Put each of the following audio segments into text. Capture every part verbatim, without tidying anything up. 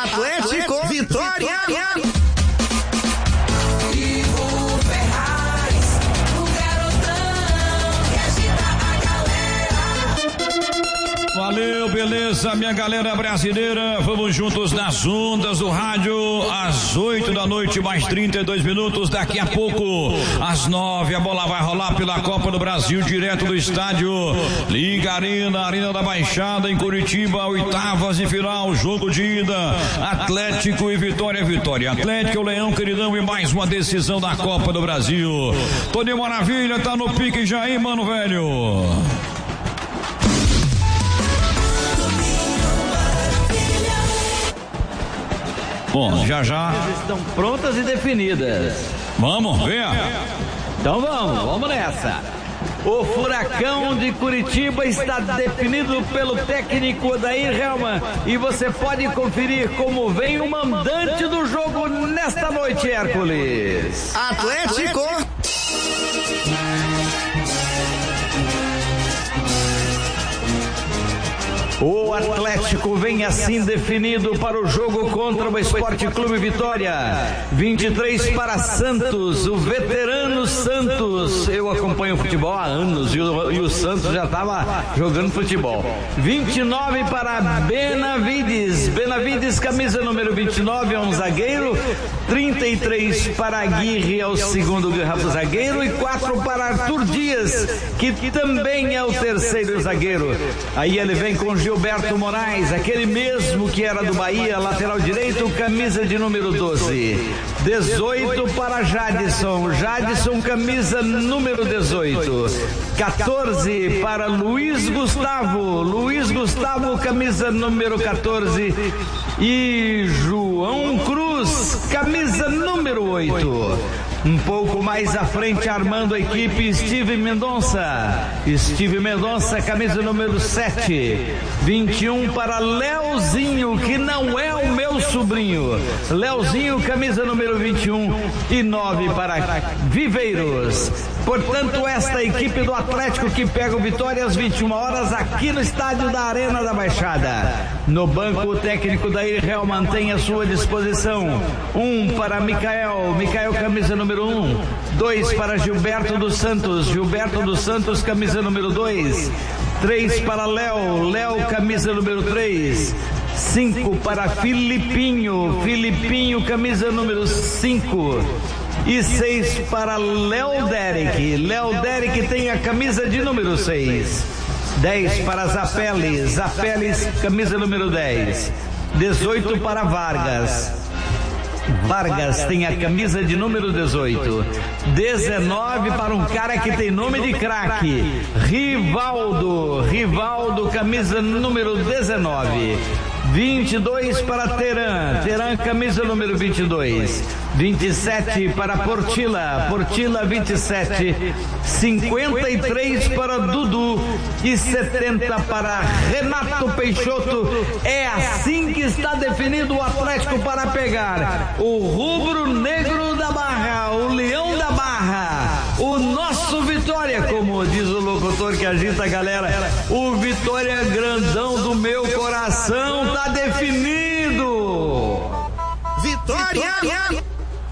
Atlético Vitória. Valeu, beleza, minha galera brasileira, vamos juntos nas ondas do rádio, às oito da noite, mais trinta e dois minutos, daqui a pouco, às nove, a bola vai rolar pela Copa do Brasil, direto do estádio Liga Arena, Arena da Baixada, em Curitiba, oitavas de final, jogo de ida, Atlético e Vitória, Vitória, Atlético, o Leão, queridão, e mais uma decisão da Copa do Brasil. Toninho Maravilha, tá no pique já aí, mano, velho. Bom, já já estão prontas e definidas. Vamos, venha. Então vamos, vamos nessa. O Furacão de Curitiba está definido pelo técnico Odair Hellmann e você pode conferir como vem o mandante do jogo nesta noite, Hércules. Atlético. O Atlético vem assim definido para o jogo contra o Esporte Clube Vitória. vinte e três para Santos, o veterano Santos. Eu acompanho futebol há anos e o, e o Santos já estava jogando futebol. vinte e nove para Benavides. Benavides, camisa número vinte e nove, é um zagueiro. trinta e três para Aguirre, é o segundo zagueiro. E quatro para Arthur Dias, que também é o terceiro zagueiro. Aí ele vem com Gilberto Moraes, aquele mesmo que era do Bahia, lateral direito, camisa de número doze. dezoito para Jadson, Jadson, camisa número dezoito. quatorze para Luiz Gustavo, Luiz Gustavo, camisa número quatorze. E João Cruz, camisa número oito. Um pouco mais à frente, armando a equipe, Steve Mendonça. Steve Mendonça, camisa número sete. vinte e um para Leozinho, que não é o meu sobrinho. Leozinho, camisa número vinte e um. E nove para Viveiros. Portanto, esta equipe do Atlético que pega o Vitória às vinte e uma horas aqui no estádio da Arena da Baixada. No banco, o técnico Dair Hellmann tem à sua disposição um para Micael, Micael, camisa número um. Dois para Gilberto dos Santos, Gilberto dos Santos, camisa número dois. Três para Léo, Léo, camisa número três. Cinco para Filipinho, Filipinho, camisa número cinco. E seis para Léo Derek, Léo Derek tem a camisa de número seis. Dez para Zapelli, Zapelli, camisa número dez. Dezoito para Vargas, Vargas tem a camisa de número dezoito. dezenove para um cara que tem nome de craque, Rivaldo, Rivaldo, camisa número dezenove. vinte e dois para Teran, Teran, camisa número vinte e dois. vinte e sete para Portilla, Portilla, vinte e sete. cinquenta e três para Dudu e setenta para Renato Peixoto. É assim que está definido o Atlético para pegar o rubro-negro da Barra, o Leão da Barra, o nosso Vitória, como diz o locutor que agita a galera, o Vitória grandão do meu coração, tá definido. Vitória. Vitória.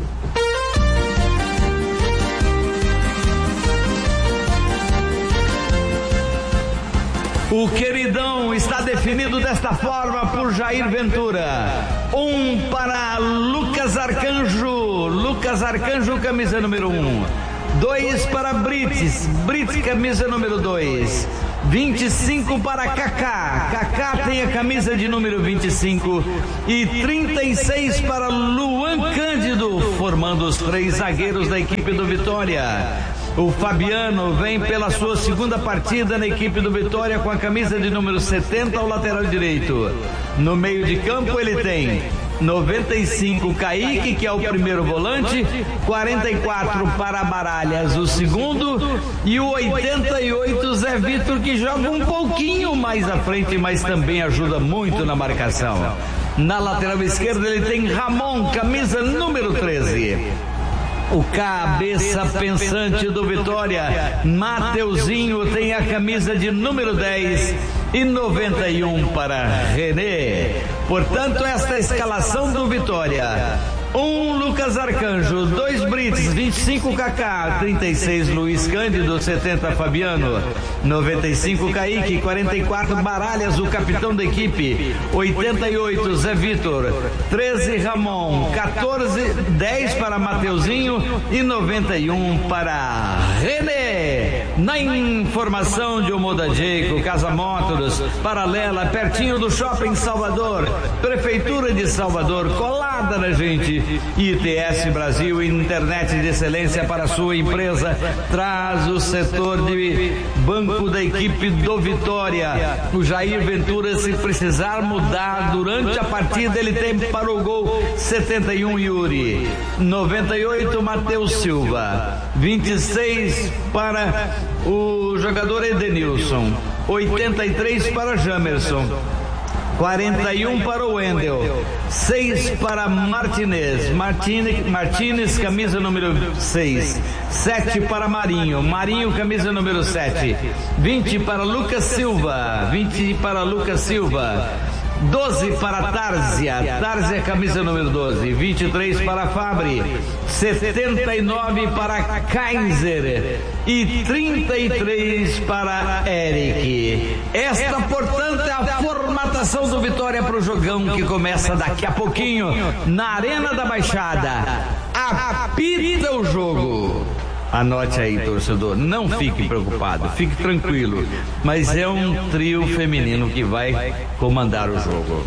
O queridão está definido desta forma por Jair Ventura. Um para Lucas Arcanjo, Lucas Arcanjo, camisa número um. Dois para Brits, Brits, camisa número dois. vinte e cinco para Kaká, Kaká tem a camisa de número vinte e cinco. E trinta e seis para Luan Cândido, formando os três zagueiros da equipe do Vitória. O Fabiano vem pela sua segunda partida na equipe do Vitória com a camisa de número setenta ao lateral direito. No meio de campo ele tem noventa e cinco Kaique, que é o primeiro volante, quarenta e quatro para Baralhas, o segundo, e o oitenta e oito Zé Vitor, que joga um pouquinho mais à frente, mas também ajuda muito na marcação. Na lateral esquerda ele tem Ramon, camisa número treze. O cabeça pensante do Vitória, Mateuzinho, tem a camisa de número dez e noventa e um para René. Portanto, esta é a escalação do Vitória. Um Lucas Arcanjo, dois Brits, vinte e cinco Kaká, trinta e seis Luiz Cândido, setenta Fabiano, noventa e cinco Kaique, quarenta e quatro Baralhas, o capitão da equipe, oitenta e oito Zé Vitor, treze Ramon, quatorze, dez para Mateuzinho e noventa e um para René. Na informação de Omoda Jeico, Casa Motors, paralela, pertinho do Shopping Salvador, Prefeitura de Salvador, colada na gente. I T S Brasil, internet de excelência para a sua empresa, traz o setor de banco da equipe do Vitória. O Jair Ventura, se precisar mudar durante a partida, ele tem para o gol setenta e um Yuri, noventa e oito Matheus Silva, vinte e seis para o jogador Edenilson, oitenta e três para Jamerson, quarenta e um para o Wendel, seis para Martinez, Martinez, Martinez, camisa número seis, sete para Marinho, Marinho, camisa número sete, vinte para Lucas Silva, vinte para Lucas Silva, doze para Tárzia, Tárzia, camisa número doze, vinte e três para Fabri, setenta e nove para Kaiser e trinta e três para Eric. Esta, portanto, é a formatação do Vitória para o jogão que começa daqui a pouquinho na Arena da Baixada. Apita o jogo. Anote aí, torcedor, não fique preocupado, fique tranquilo, mas é um trio feminino que vai comandar o jogo.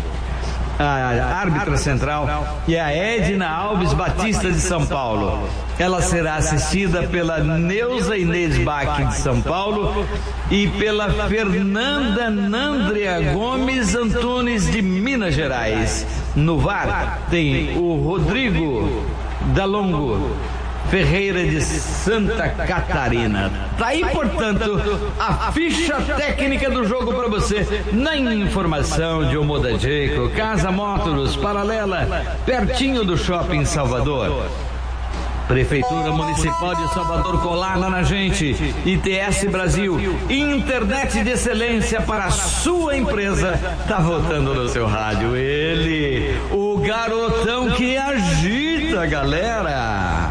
A árbitra central é a Edna Alves Batista de São Paulo. Ela será assistida pela Neuza Inês Bach de São Paulo e pela Fernanda Nandria Gomes Antunes de Minas Gerais. No V A R tem o Rodrigo Dalongo Ferreira de Santa Catarina. Tá aí, portanto, a ficha técnica do jogo para você. Na informação de Omoda Jeico, Casa Motors, paralela, pertinho do Shopping Salvador. Prefeitura Municipal de Salvador, colada na gente. I T S Brasil, internet de excelência para a sua empresa. Tá voltando no seu rádio ele, o garotão que agita, galera.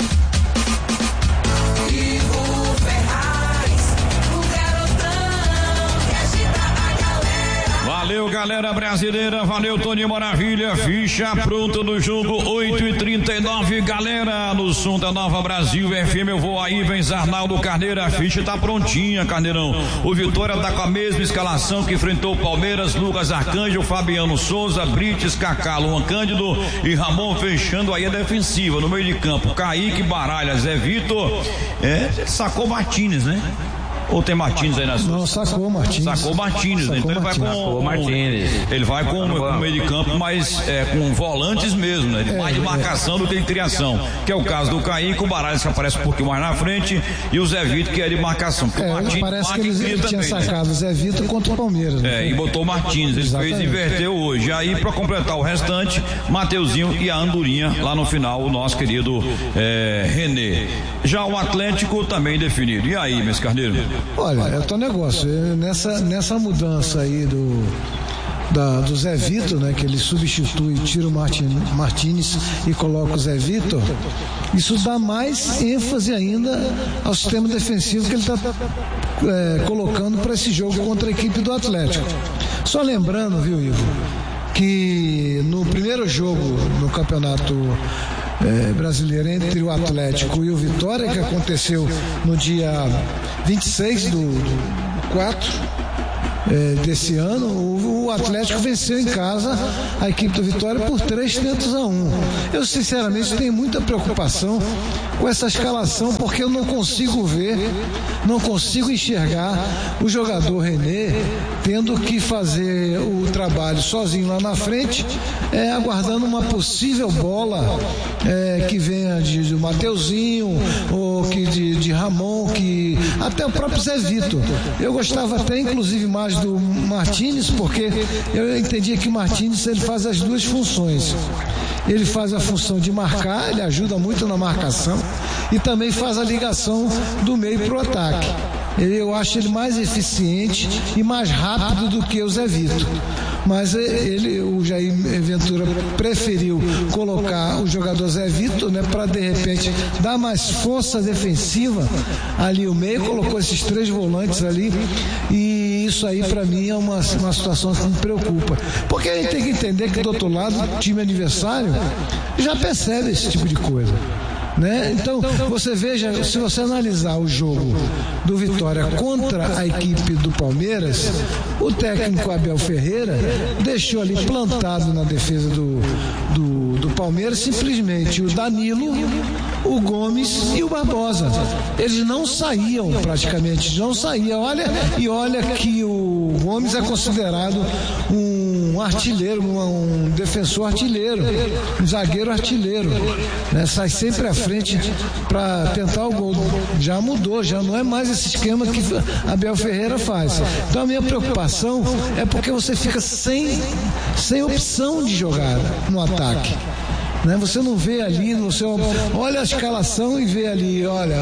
Valeu, galera brasileira, valeu, Tony Maravilha, ficha pronta do jogo, oito e trinta e nove, galera, no som da Nova Brasil F M, eu vou aí, vem Arnaldo Carneiro, a ficha tá prontinha, Carneirão. O Vitória tá com a mesma escalação que enfrentou o Palmeiras, Lucas Arcanjo, Fabiano Souza, Brites, Kaká, Luan Cândido e Ramon fechando aí a defensiva, no meio de campo, Kaique, Baralhas, Zé Vitor, é, sacou Martínez, né? Ou tem Martínez aí na sua? Não, sacou o Martínez. Sacou o Martínez, sacou, então ele vai com o Martínez. Ele vai com o meio de campo, mas é, com volantes mesmo, né? De mais de marcação do que de criação. Que é o caso do Kaique, o Baralhas que aparece um pouquinho mais na frente e o Zé Vitor que é de marcação. É, o Martínez, parece que ele, ele tinha sacado o Zé Vitor contra o Palmeiras. É, e botou o Martínez, ele Exatamente. fez inverteu hoje. E aí, pra completar o restante, Mateuzinho e a Andorinha lá no final, o nosso querido é, René. Já o Atlético também definido. E aí, meus carneiros? Olha, é o teu negócio. Nessa, nessa mudança aí do, da, do Zé Vitor, né? Que ele substitui, tira o Martin, Martínez e coloca o Zé Vitor, isso dá mais ênfase ainda ao sistema defensivo que ele está é, colocando para esse jogo contra a equipe do Atlético. Só lembrando, viu, Igor, que no primeiro jogo no campeonato É, brasileiro entre o Atlético e o Vitória, que aconteceu no dia vinte e seis do quatro é, desse ano, o, o Atlético venceu em casa a equipe do Vitória por três tentos a um. Eu sinceramente tenho muita preocupação com essa escalação, porque eu não consigo ver, não consigo enxergar o jogador René tendo que fazer o trabalho sozinho lá na frente, é, aguardando uma possível bola é, que venha de, de Mateuzinho ou que de, de Ramon, que até o próprio Zé Vitor. Eu gostava até inclusive mais do Martínez, porque eu entendia que o Martínez ele faz as duas funções. Ele faz a função de marcar, ele ajuda muito na marcação e também faz a ligação do meio para o ataque. Eu acho ele mais eficiente e mais rápido do que o Zé Vitor. Mas ele, o Jair preferiu colocar o jogador Zé Vitor, né, para de repente dar mais força defensiva ali o meio, colocou esses três volantes ali, e isso aí para mim é uma, uma situação que me preocupa, porque a gente tem que entender que do outro lado o time adversário já percebe esse tipo de coisa, né? Então, você veja, se você analisar o jogo do Vitória contra a equipe do Palmeiras, o técnico Abel Ferreira deixou ali plantado na defesa do, do, do Palmeiras simplesmente o Danilo, o Gomes e o Barbosa. Eles não saíam praticamente, não saíam. Olha, e olha que o Gomes é considerado um artilheiro, um, um defensor artilheiro, um zagueiro artilheiro, né? Sai sempre à frente para tentar o gol. Já mudou, já não é mais esse esquema que Abel Ferreira faz. Então a minha preocupação é porque você fica sem, sem opção de jogada no ataque. Né? Você não vê ali no seu. Olha a escalação e vê ali, olha,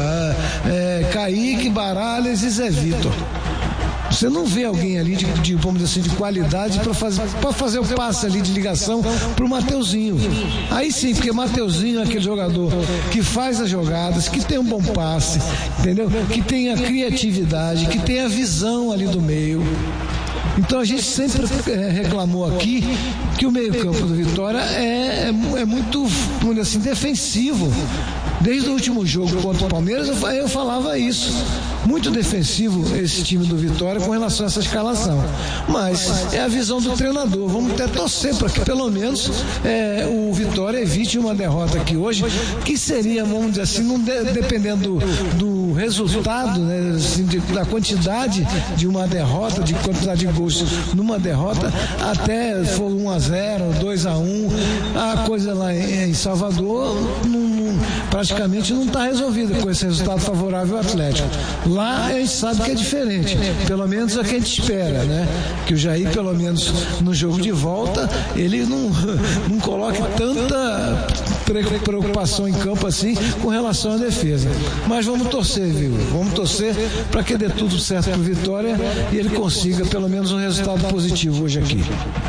é, Kaique, Baralhas e Zé Vitor. Você não vê alguém ali de, de vamos dizer assim, de qualidade para fazer, para fazer o passe ali de ligação para o Mateuzinho. Aí sim, porque Mateuzinho é aquele jogador que faz as jogadas, que tem um bom passe, entendeu? Que tem a criatividade, que tem a visão ali do meio. Então a gente sempre é, reclamou aqui que o meio-campo do Vitória é, é, é muito, vamos dizer assim, defensivo. Desde o último jogo contra o Palmeiras eu, eu falava isso. Muito defensivo esse time do Vitória com relação a essa escalação. Mas é a visão do treinador. Vamos até torcer para que pelo menos é, o Vitória evite uma derrota aqui hoje, que seria, vamos dizer assim, não de, dependendo do, do resultado, né, assim, de, da quantidade de uma derrota, de quantidade de gols numa derrota, até for um a zero, dois a um, a coisa lá em, em Salvador não, não, praticamente não está resolvida com esse resultado favorável ao Atlético. Lá a gente sabe que é diferente, pelo menos é o que a gente espera, né? Que o Jair, pelo menos no jogo de volta, ele não, não coloque tanta preocupação em campo assim com relação à defesa. Mas vamos torcer, viu? Vamos torcer para que dê tudo certo para o Vitória e ele consiga pelo menos um resultado positivo hoje aqui.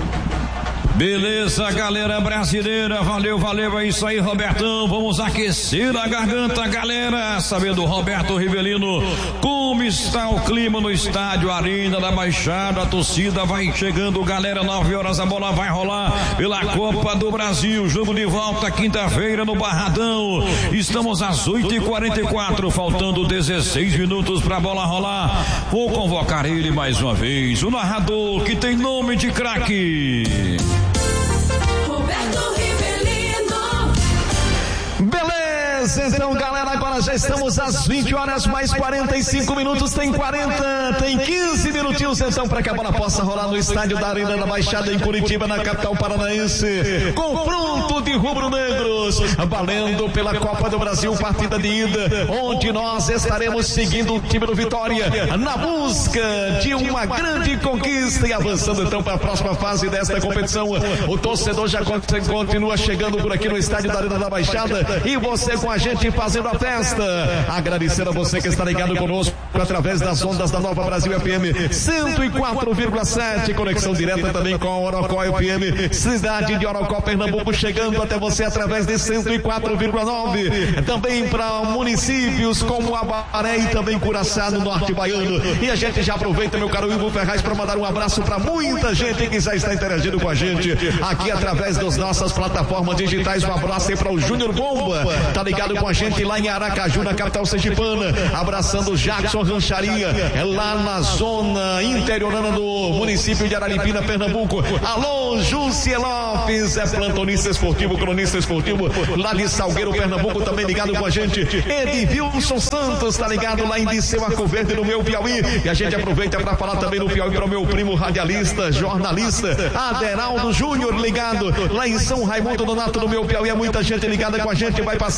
Beleza, galera brasileira, valeu, valeu, é isso aí, Robertão, vamos aquecer a garganta, galera, sabendo Roberto Rivelino, como está o clima no estádio Arena da Baixada, a torcida vai chegando, galera, nove horas a bola vai rolar pela Copa do Brasil, jogo de volta quinta-feira no Barradão, estamos às oito e quarenta e quatro, faltando dezesseis minutos pra bola rolar, vou convocar ele mais uma vez, o narrador que tem nome de craque. Beleza, então galera, agora já estamos às vinte horas mais quarenta e cinco minutos, tem quarenta, tem quinze minutinhos então para que a bola possa rolar no estádio da Arena da Baixada em Curitiba, na capital paranaense. Confronto de rubro-negros, valendo pela Copa do Brasil, partida de ida, onde nós estaremos seguindo o time do Vitória na busca de uma grande conquista e avançando então para a próxima fase desta competição. O torcedor já continua chegando por aqui no estádio da Arena da Baixada e você com a gente fazendo a festa. Agradecer a você que está ligado conosco através das ondas da Nova Brasil F M cento e quatro vírgula sete, conexão direta também com a Orocó F M, cidade de Orocó, Pernambuco, chegando até você através de cento e quatro vírgula nove, também para municípios como Abaré e também Curaçá, no norte baiano. E a gente já aproveita, meu caro Ivo Ferraz, para mandar um abraço para muita gente que já está interagindo com a gente aqui através das nossas plataformas digitais. Um abraço aí para o Júnior Bomba, tá ligado com a gente lá em Aracaju, na capital sergipana, abraçando o Jackson Rancharia, é lá na zona interiorana do município de Araripina, Pernambuco. Alô, Júcia Lopes, é plantonista esportivo, cronista esportivo, lá de Salgueiro, Pernambuco, também ligado com a gente. Edilson Santos, tá ligado lá em Disseu Arco Verde, no meu Piauí, e a gente aproveita para falar também no Piauí para o meu primo radialista, jornalista, Aderaldo Júnior, ligado lá em São Raimundo Donato, no meu Piauí, é muita gente ligada com a gente, vai passando também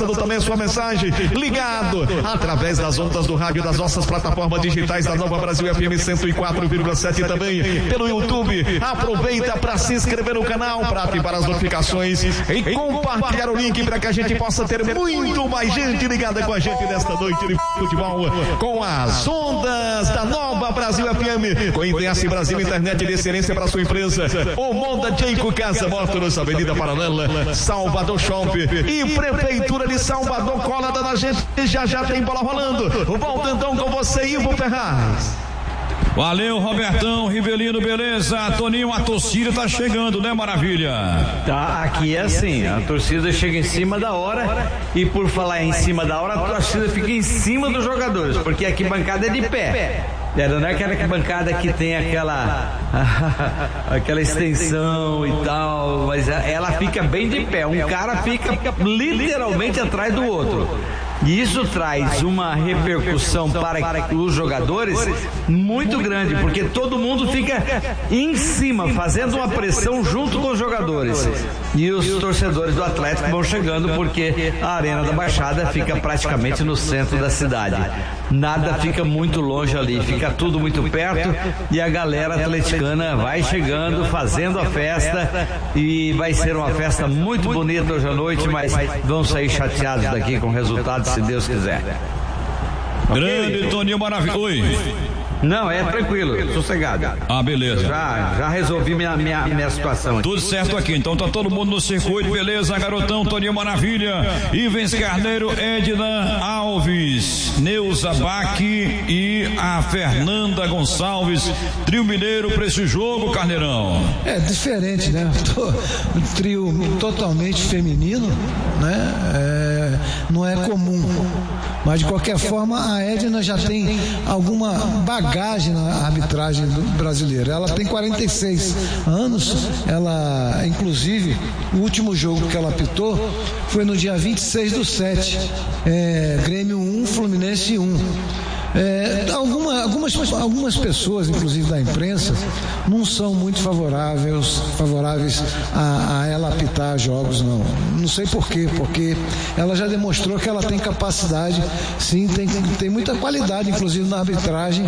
sua mensagem, ligado através das ondas do rádio, das nossas plataformas digitais da Nova Brasil F M cento e quatro vírgula sete, também pelo YouTube. Aproveita para se inscrever no canal, para ativar as notificações e compartilhar o link para que a gente possa ter muito mais gente ligada com a gente nesta noite de futebol, com as ondas da Nova Brasil F M, com I D S Brasil, internet de excelência para sua empresa, o Monda Jeico Casa Motors, Avenida Paralela, Salvador Shopping e Prefeitura de Salvador, colada na gente, já já tem bola rolando. Volta então com você, Ivo Ferraz. Valeu, Robertão, Rivelino, beleza? Toninho, a torcida tá chegando, né, Maravilha? Tá, aqui é assim, a torcida chega em cima da hora, e por falar em cima da hora, a torcida fica em cima dos jogadores, porque aqui bancada é de pé. Ela não é aquela bancada que tem aquela aquela extensão e tal, mas ela fica bem de pé. Um cara fica literalmente atrás do outro. E isso traz uma repercussão para os jogadores muito grande, porque todo mundo fica em cima, fazendo uma pressão junto com os jogadores. E os torcedores do Atlético vão chegando, porque a Arena da Baixada fica praticamente no centro da cidade. Nada fica muito longe ali, fica tudo muito perto, e a galera atleticana vai chegando, fazendo a festa, e vai ser uma festa muito bonita hoje à noite, mas vão sair chateados daqui com o resultado, se Deus quiser. Grande okay. Toninho Maravilha. Oi. Não, é tranquilo, sossegado. Ah, beleza. Já, já resolvi minha, minha, minha situação aqui. Tudo certo aqui, então tá todo mundo no circuito, beleza, garotão, Toninho Maravilha, Ivens Carneiro, Edna Alves, Neuza Bach e a Fernanda Gonçalves, trio mineiro pra esse jogo, Carneirão. É diferente, né? Um trio totalmente feminino, né? É, não é comum, mas de qualquer forma a Edna já tem alguma bagagem na arbitragem brasileira. Ela tem quarenta e seis anos, ela, inclusive, o último jogo que ela apitou foi no dia vinte e seis do sete, é, Grêmio um, Fluminense um. É, alguma, algumas, algumas pessoas, inclusive da imprensa, não são muito favoráveis, favoráveis a, a ela apitar jogos, não. Não sei por quê, porque ela já demonstrou que ela tem capacidade, sim, tem, tem muita qualidade, inclusive na arbitragem,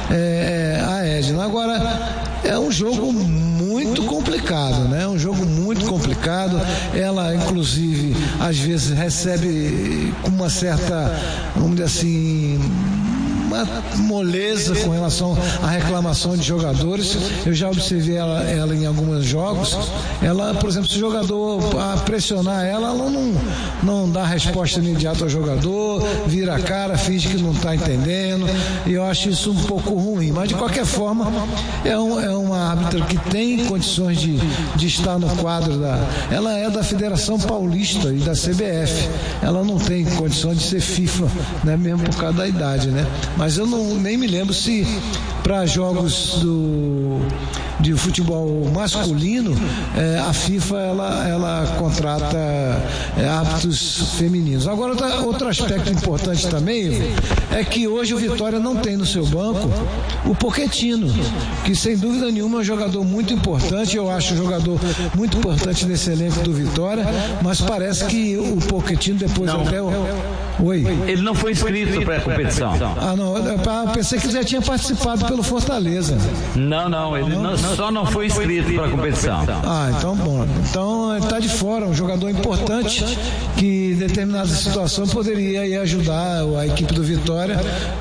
é, é, a Edna. Agora, é um jogo muito complicado, né? É um jogo muito complicado. Ela, inclusive, às vezes recebe com uma certa, vamos dizer assim, uma moleza com relação à reclamação de jogadores. Eu já observei ela, ela em alguns jogos. Ela, por exemplo, se o jogador a pressionar ela, ela não, não dá resposta imediata ao jogador, vira a cara, finge que não está entendendo, e eu acho isso um pouco ruim. Mas de qualquer forma, é, um, é uma árbitra que tem condições de, de estar no quadro da. Ela é da Federação Paulista e da C B F. Ela não tem condição de ser FIFA, né, mesmo por causa da idade, né? Mas eu não, nem me lembro se para jogos do, de futebol masculino, é, a FIFA ela, ela contrata é, árbitros femininos. Agora, outra, outro aspecto importante também, Ivo, é que hoje o Vitória não tem no seu banco o Pochettino, que sem dúvida nenhuma é um jogador muito importante. Eu acho um jogador muito importante nesse elenco do Vitória, mas parece que o Pochettino depois não. até o... Oi? Ele não foi inscrito para a competição. Ah, não, eu pensei que ele já tinha participado pelo Fortaleza. Não, não, ele não, só não foi inscrito para a competição. Ah, então bom. Então ele está de fora, um jogador importante que em determinada situação poderia aí ajudar a equipe do Vitória,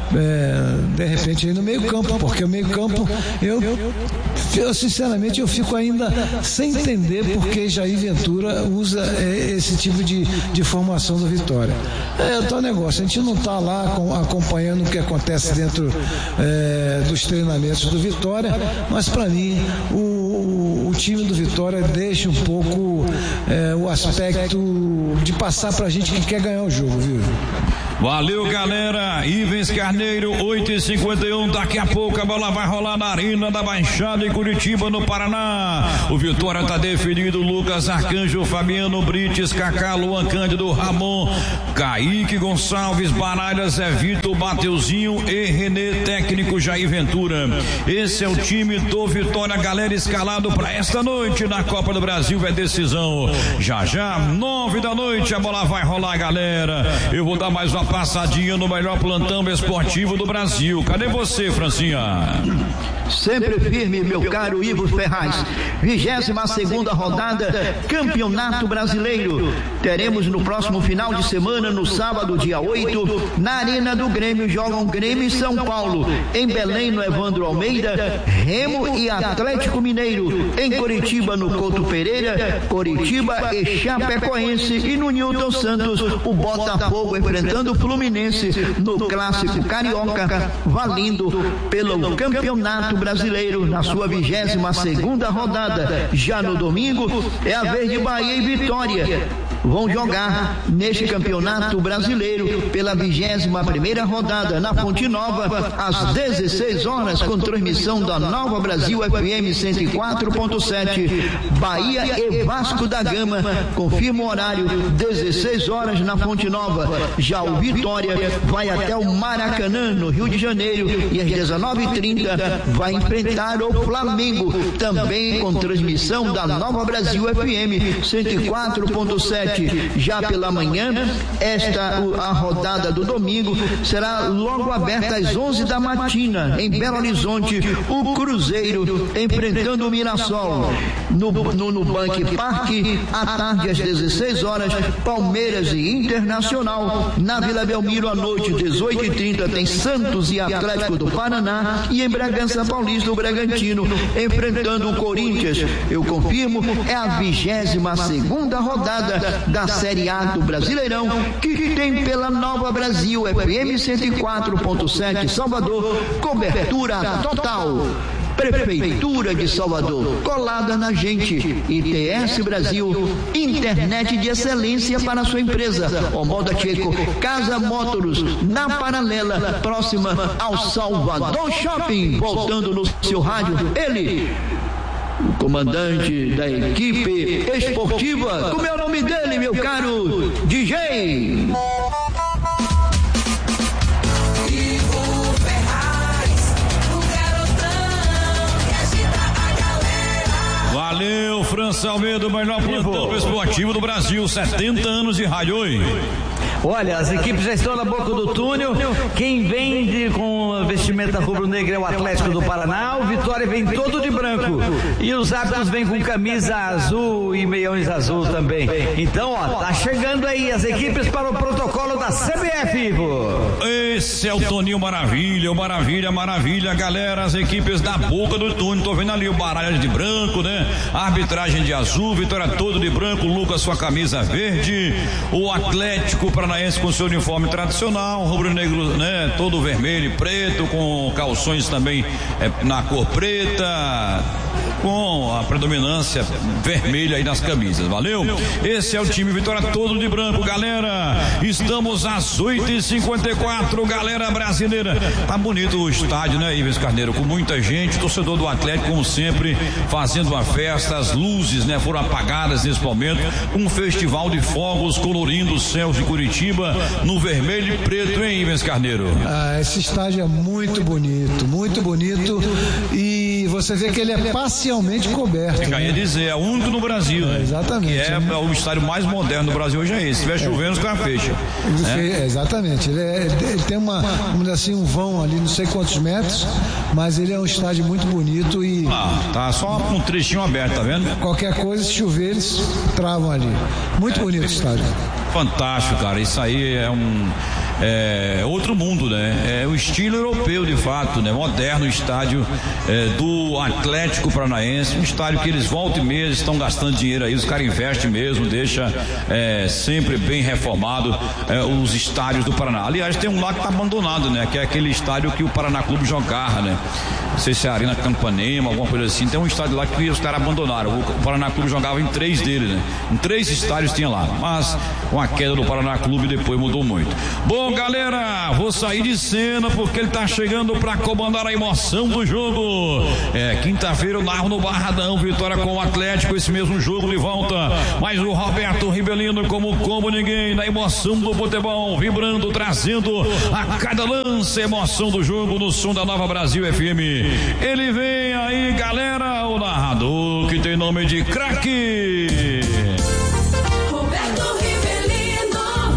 é, de repente aí no meio campo, porque o meio campo, eu, eu sinceramente eu fico ainda sem entender porque Jair Ventura usa é, esse tipo de, de formação do Vitória. É o tal negócio, a gente não está lá com, acompanhando o que acontece dentro é, dos treinamentos do Vitória, mas para mim o, o, o time do Vitória deixa um pouco é, o aspecto de passar pra gente que quer ganhar o jogo, viu? Valeu, galera. Ivens Carneiro, oito e cinquenta e um. Daqui a pouco a bola vai rolar na Arena da Baixada em Curitiba, no Paraná. O Vitória tá definido. Lucas Arcanjo, Fabiano Brites, Cacá, Luan Cândido, Ramon, Kaique Gonçalves, Baralha, Zé Vitor, Mateuzinho e Renê, técnico Jair Ventura. Esse é o time do Vitória, galera, escalado para esta noite na Copa do Brasil. É decisão. Já já, nove da noite, a bola vai rolar, galera. Eu vou dar mais uma passadinha no melhor plantão esportivo do Brasil. Cadê você, Francinha? Sempre firme, meu caro Ivo Ferraz. vigésima segunda rodada, Campeonato Brasileiro. Teremos no próximo final de semana, no sábado, dia oito, na Arena do Grêmio, jogam Grêmio e São Paulo. Em Belém, no Evandro Almeida, Remo e Atlético Mineiro. Em Curitiba, no Couto Pereira, Curitiba e Chapecoense. E no Newton Santos, o Botafogo enfrentando o Fluminense no Clássico Carioca, valendo pelo Campeonato Brasileiro na sua vigésima segunda rodada. Já no domingo é a vez de Bahia e Vitória. Vão jogar neste Campeonato Brasileiro pela vigésima primeira rodada na Fonte Nova, às dezesseis horas, com transmissão da Nova Brasil F M cento e quatro ponto sete. Bahia e Vasco da Gama, confirma o horário, dezesseis horas na Fonte Nova. Já o Vitória vai até o Maracanã, no Rio de Janeiro, e às dezenove e trinta vai enfrentar o Flamengo, também com transmissão da Nova Brasil F M cento e quatro ponto sete. Já pela manhã, esta a rodada do domingo será logo aberta às onze da matina, em Belo Horizonte, o Cruzeiro enfrentando o Mirassol. No, no, no Bank Park, à tarde às dezesseis horas, Palmeiras e Internacional. Na Vila Belmiro, à noite, dezoito e trinta, tem Santos e Atlético do Paraná. E em Bragança Paulista, o Bragantino enfrentando o Corinthians. Eu confirmo, é a vigésima segunda rodada da Série A do Brasileirão, que tem pela Nova Brasil F M cento e quatro ponto sete Salvador, cobertura total. Prefeitura de Salvador, colada na gente. I T S Brasil, internet de excelência para sua empresa. Omoda Checo, Casa Mótoros, na Paralela, próxima ao Salvador Shopping. Voltando no seu rádio, ele, o comandante da equipe esportiva. Como é o nome dele, meu caro D J? Valeu, França Almeida, o melhor plantão esportivo do Brasil. setenta anos de rádio. Oi. Olha, as equipes já estão na boca do túnel. Quem vem de, com vestimenta rubro-negra é o Atlético do Paraná. O Vitória vem todo de branco. E os árbitros vêm com camisa azul e meiões azul também. Então, ó, tá chegando aí as equipes para o protocolo da C B F, Ivo. Esse é o Toninho Maravilha, o Maravilha, Maravilha, galera. As equipes da boca do túnel. Tô vendo ali o Baralha de branco, né? A arbitragem de azul, Vitória todo de branco, Lucas sua camisa verde. O Atlético Paranaense com seu uniforme tradicional, rubro-negro, né, todo vermelho e preto, com calções também é, na cor preta, com a predominância vermelha aí nas camisas, valeu? Esse é o time Vitória todo de branco, galera. Estamos às oito e cinquenta e quatro, galera brasileira. Tá bonito o estádio, né, Ivens Carneiro? Com muita gente, torcedor do Atlético, como sempre, fazendo uma festa. As luzes, né, foram apagadas nesse momento. Um festival de fogos colorindo os céus de Curitiba no vermelho e preto, hein, Ivens Carneiro? Ah, esse estádio é muito bonito, muito bonito, e você vê que ele é parcialmente coberto. Eu ia dizer, é o único no Brasil, né? É, exatamente. Que é, é o estádio mais moderno do Brasil hoje é esse. Se tiver chovendo, os caras fecham. Né? Exatamente. Ele, é, ele tem uma, vamos dizer assim, um vão ali, não sei quantos metros, mas ele é um estádio muito bonito e. Ah, tá só um trechinho aberto, tá vendo? Qualquer coisa, se chover, eles travam ali. Muito é, bonito o estádio. Fantástico, cara. Isso aí é um é outro mundo, né? É o estilo europeu, de fato, né? Moderno estádio é, do Atlético Paranaense, um estádio que eles voltam e meia estão gastando dinheiro aí, os caras investem mesmo, deixa é, sempre bem reformado é, os estádios do Paraná. Aliás, tem um lá que tá abandonado, né? Que é aquele estádio que o Paraná Clube jogava, né? Não sei se é a Arena Campanema, alguma coisa assim. Tem um estádio lá que os caras abandonaram. O Paraná Clube jogava em três deles, né? Em três estádios tinha lá. Mas o a queda do Paraná Clube, depois mudou muito. Bom, galera, vou sair de cena porque ele tá chegando para comandar a emoção do jogo. É, quinta-feira eu narro no Barradão, vitória com o Atlético, esse mesmo jogo de volta. Mas o Roberto Ribelino, como como ninguém, na emoção do futebol, vibrando, trazendo a cada lance a emoção do jogo no som da Nova Brasil F M. Ele vem aí, galera, o narrador que tem nome de craque. Roberto Ribelino.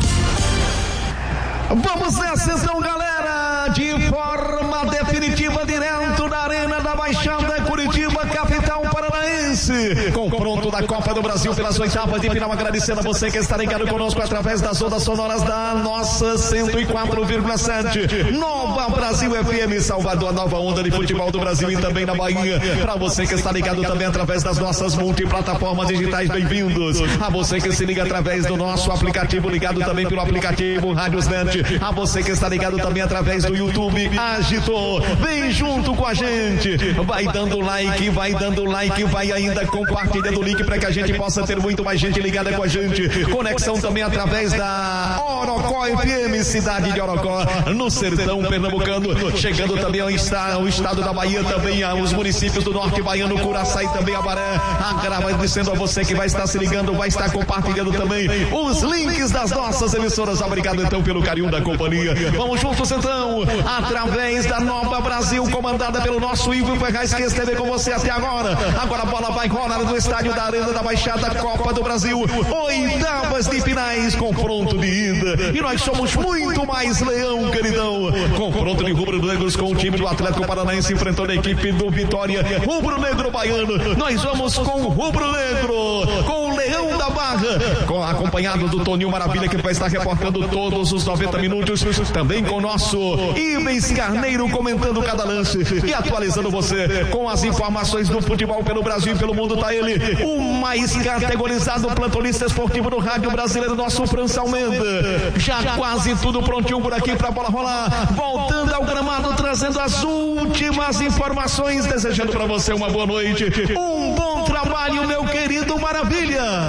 Vamos nessa então, galera, de forma definitiva, direto da Arena da Baixada, Curitiba, capital paranaense. Confronto da Copa do Brasil pelas oitavas de final. Agradecendo a você que está ligado conosco através das ondas sonoras da nossa cento e quatro vírgula sete. Nova Brasil F M, Salvador, a nova onda de futebol do Brasil e também na Bahia. Para você que está ligado também através das nossas multiplataformas digitais, bem-vindos. A você que se liga através do nosso aplicativo, ligado também pelo aplicativo Rádios Net. A você que está ligado também através do YouTube, agitou. Vem junto com a gente. Vai dando like, vai dando like, vai ainda compartilhando o link para que a gente possa ter muito mais gente ligada com a gente. Conexão também através da Orocó F M, cidade de Orocó, no sertão pernambucano. Chegando também ao estado, ao estado da Bahia, também aos municípios do norte baiano, Curaçá e também Abaré. Agradecendo a você que vai estar se ligando, vai estar compartilhando também os links das nossas emissoras. Obrigado então pelo carinho da companhia. Vamos juntos então, através da Nova Brasil, comandada pelo nosso Ivo Ferraz, que esteve com você até agora. Agora a bola vai rolar no estádio da Arena da Baixada, Copa do Brasil, oitavas de finais, confronto de ida. E nós somos muito mais leão, queridão. Confronto de rubro-negros com o time do Atlético Paranaense enfrentando a equipe do Vitória, rubro-negro baiano. Nós vamos com o rubro-negro, com o Leão da Barra, com, acompanhado do Toninho Maravilha, que vai estar reportando todos os noventa minutos. Também com o nosso Ibens Carneiro comentando cada lance e atualizando você com as informações do futebol pelo Brasil e pelo mundo. Tá ele, o mais categorizado plantonista esportivo do rádio brasileiro, nosso França Almeida. Já quase tudo prontinho por aqui pra bola rolar. Voltando ao gramado, trazendo as últimas informações, desejando pra você uma boa noite, um bom trabalho, meu querido Maravilha.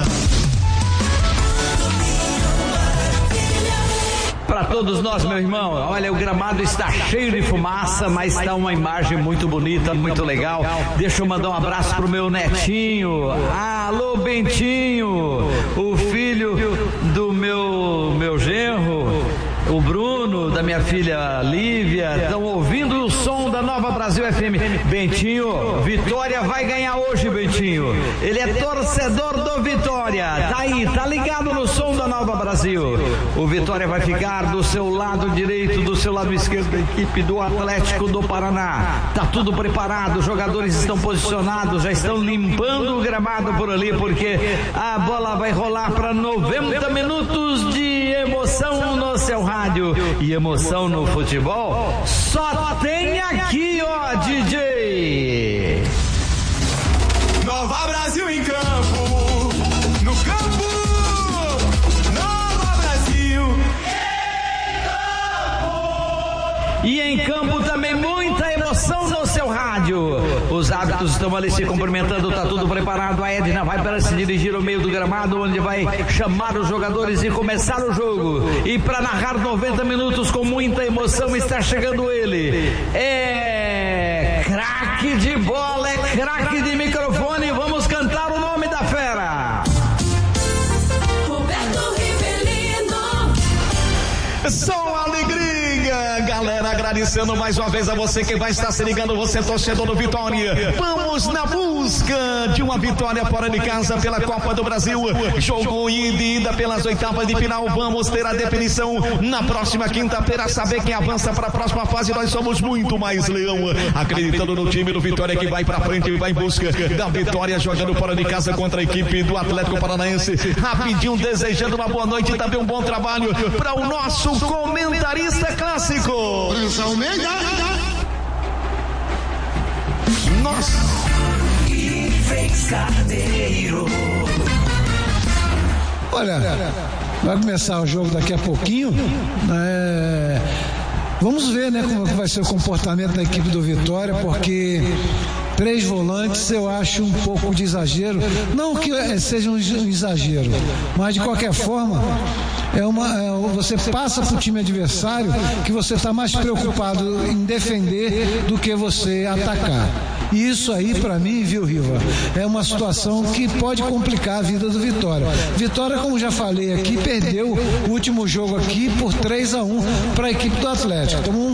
Para todos nós, meu irmão, olha, o gramado está cheio de fumaça, mas está uma imagem muito bonita, muito legal. Deixa eu mandar um abraço pro meu netinho. Alô, Bentinho, o filho do meu, meu genro, o Bruno, da minha filha Lívia, estão ouvindo o som da Nova Brasil F M. Bentinho, Vitória vai ganhar hoje, Bentinho. Ele é torcedor do Vitória. Tá aí, tá ligado no som da Nova Brasil. O Vitória vai ficar do seu lado direito, do seu lado esquerdo da equipe do Atlético do Paraná. Tá tudo preparado, os jogadores estão posicionados, já estão limpando o gramado por ali, porque a bola vai rolar para noventa minutos de emoção no seu rádio. E emoção no futebol só tem aqui, ó, D J. Nova Brasil em campo, no campo, Nova Brasil E em campo também muita emoção no seu rádio. Os árbitros estão ali se cumprimentando, tá tudo preparado. A Edna vai para se dirigir ao meio do gramado, onde vai chamar os jogadores e começar o jogo. E para narrar noventa minutos com muita emoção está chegando ele. É craque de bola, é craque de microfone. Vamos cantar o nome da fera. Roberto Ribelino. Só alegria, galera, agradecendo mais uma vez a você que vai estar se ligando, você torcedor do Vitória. Vamos na busca de uma vitória fora de casa pela Copa do Brasil. Jogo ida e ida pelas oitavas de final. Vamos ter a definição na próxima quinta-feira, saber quem avança para a próxima fase. Nós somos muito mais leão, acreditando no time do Vitória que vai para frente e vai em busca da vitória, jogando fora de casa contra a equipe do Atlético Paranaense. Rapidinho, desejando uma boa noite e também um bom trabalho para o nosso comentarista clássico. Almeida. Nossa. Olha, vai começar o jogo daqui a pouquinho. É, vamos ver, né, como vai ser o comportamento da equipe do Vitória, porque três volantes eu acho um pouco de exagero. Não que seja um exagero, mas de qualquer forma, é uma, é, você passa para o time adversário que você está mais preocupado em defender do que você atacar. E isso aí, para mim, viu, Riva, é uma situação que pode complicar a vida do Vitória. Vitória, como já falei aqui, perdeu o último jogo aqui por três a um para a equipe do Atlético. Tomou um